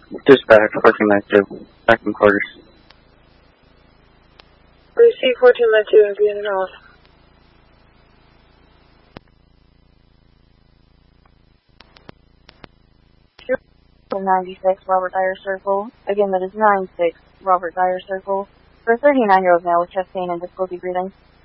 Dispatch, 1492. Back in quarters. Receive 1492 and be in and off. 96 Robert Dyer Circle. Again, that is 96 Robert Dyer Circle. For a 39-year-old male with chest pain and difficulty breathing.